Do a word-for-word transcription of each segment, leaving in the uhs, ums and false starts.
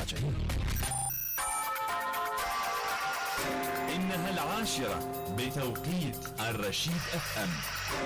راجعين. إنها العاشرة بتوقيت الرشيد اف ام.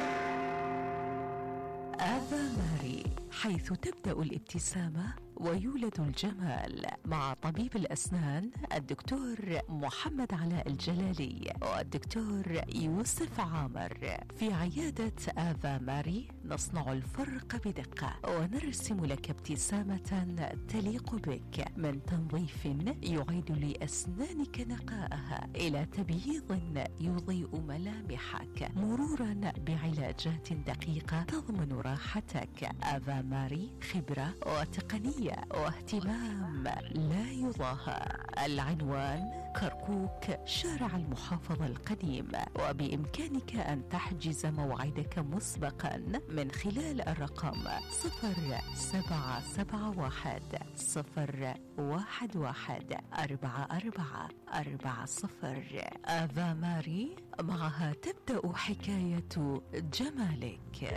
آفا ماري، حيث تبدأ الابتسامة ويولد الجمال، مع طبيب الأسنان الدكتور محمد علاء الجلالي والدكتور يوسف عامر. في عيادة آفا ماري نصنع الفرق بدقة ونرسم لك ابتسامة تليق بك، من تنظيف يعيد لأسنانك نقاءها إلى تبييض يضيء ملامحك، مرورا بعلاجات دقيقة تضمن راحتك. آفا ماري خبرة وتقنية واهتمام لا يضاهى. العنوان كركوك، شارع المحافظة القديم، وبإمكانك أن تحجز موعدك مسبقا من خلال الرقم صفر سبعة سبعة واحد صفر واحد واحد أربعة أربعة أربعة صفر. آفا ماري، معها تبدأ حكاية جمالك.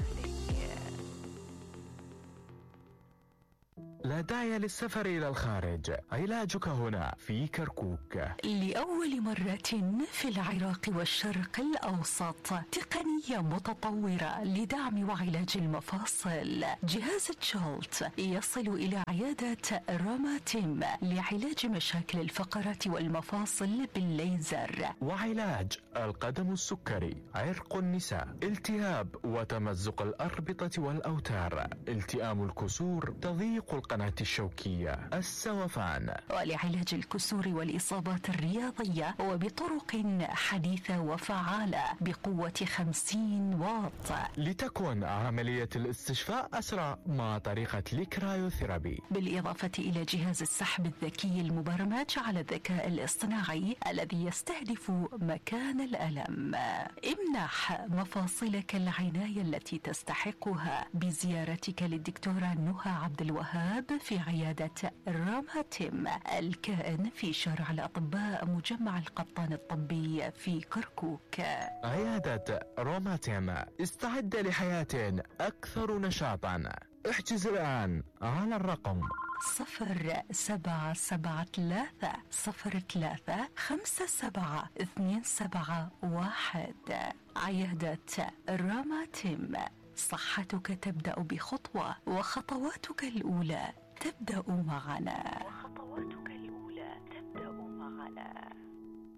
لا داعي للسفر إلى الخارج، علاجك هنا في كركوك. لأول مرة في العراق والشرق الأوسط تقنية متطورة لدعم وعلاج المفاصل. جهاز تشولت يصل إلى عيادة روماتيم لعلاج مشاكل الفقرات والمفاصل بالليزر، وعلاج القدم السكري، عرق النساء، التهاب وتمزق الأربطة والأوتار، التئام الكسور، تضييق القناة الشوكية، السوفان، ولعلاج الكسور والإصابات الرياضية وبطرق حديثة وفعالة بقوة خمسين واط، لتكون عملية الاستشفاء أسرع مع طريقة الكرايوثيرابي، بالإضافة إلى جهاز السحب الذكي المبرمج على الذكاء الاصطناعي الذي يستهدف مكان الألم. امنح مفاصلك العناية التي تستحقها بزيارتك للدكتورة نهى عبد الوهاب في عيادة روماتيم الكائن في شارع الأطباء، مجمع القطان الطبي في كركوك. عيادة روماتيم، استعد لحياة أكثر نشاطا. احجز الآن على الرقم صفر سبعة سبعة ثلاثة صفر ثلاثة خمسة سبعة اثنين سبعة واحد. عيادة روماتيم، صحتك تبدأ بخطوة، وخطواتك الأولى تبدأ معنا. وخطواتك الأولى تبدأ معنا.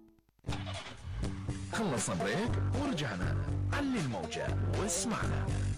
خلصنا بريك ورجعنا. علي الموجة واسمعنا.